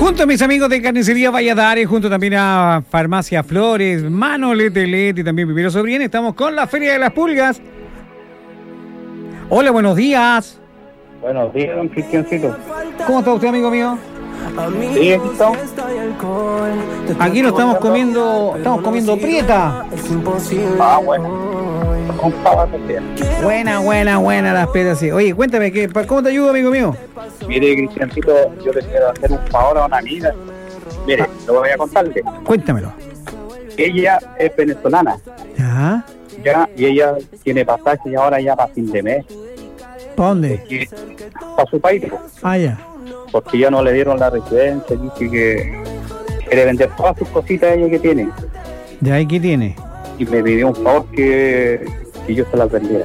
Junto a mis amigos de Carnicería Valladares, junto también a Farmacia Flores, Manolet de LED y también Vivero Sobrien, estamos con la Feria de las Pulgas. Hola, buenos días. Buenos días, don Cristiancito. ¿Cómo está usted, amigo mío? Sí, ¿está? Aquí nos estamos comiendo prieta. Ah, bueno. Con pava también. Buena las prietas, sí. Oye, cuéntame, ¿cómo te ayudo, amigo mío? Mire, Cristiancito, yo le quiero hacer un favor a una amiga. Mire, lo voy a contarle. Cuéntamelo. Ella es venezolana. ¿Ya? Y ella tiene pasaje ahora ya para fin de mes. ¿Para dónde? Para su país. Ya. Porque ya no le dieron la residencia, dice que quiere vender todas sus cositas ella que tiene. ¿Ya? ¿Y qué tiene? Y me pidió un favor que yo se las vendiera.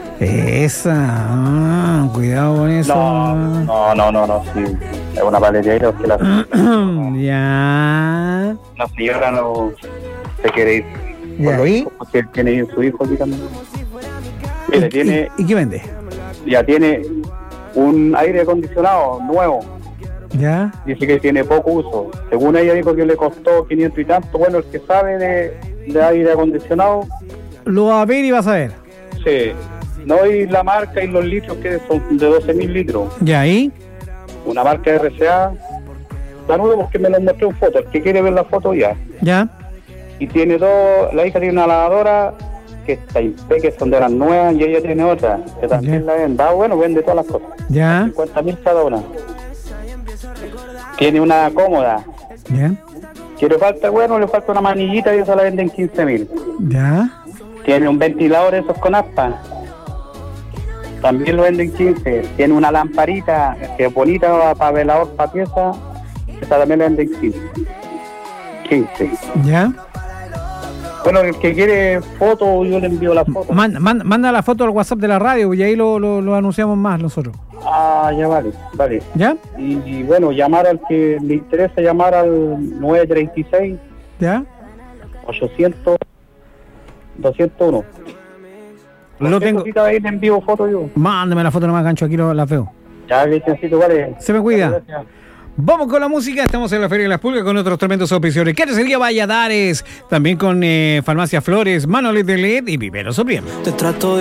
Esa, cuidado con eso. No, sí. Es una paletería que la ya. La señora no se quiere ir. ¿Ya ahí? Porque él tiene su hijo aquí también. Mire, ¿Y qué vende? Ya tiene un aire acondicionado nuevo. ¿Ya? Dice que tiene poco uso. Según ella dijo que le costó 500 y tanto. Bueno, el que sabe de aire acondicionado lo va a ver y vas a ver. Sí. No, y la marca y los litros que son de 12.000 litros. ¿Ya ahí? Una marca RCA. La nueva porque me lo mostré en foto. El que quiere ver la foto ya. ¿Ya? Y tiene la hija tiene una lavadora que está impecable, que son de las nuevas, y ella tiene otra, que también la vende. Bueno, vende todas las cosas. ¿Ya? 50.000 cada una. Tiene una cómoda. ¿Ya? Que le falta una manillita y esa la venden 15.000. ¿Ya? Tiene un ventilador esos con aspa. También lo venden 15. Tiene una lamparita que es bonita para velador, para pieza. Esa también la venden 15. ¿Ya? Bueno, el que quiere foto, yo le envío la foto. Manda la foto al WhatsApp de la radio y ahí lo anunciamos más nosotros. Ah, ya vale. ¿Ya? Y bueno, llamar al que le interesa, llamar al 936. ¿Ya? 800 201. Lo tengo. Ahí le envío foto yo. Mándame la foto nomás, gancho, aquí la veo. Ya, Vicentito, vale. Se me cuida. Vamos con la música, estamos en la Feria de las Pulgas con otros tremendos auspiciadores. Carnicería Valladares, también con Farmacia Flores, Manolet de LED y Vivero Sobrien. Te trato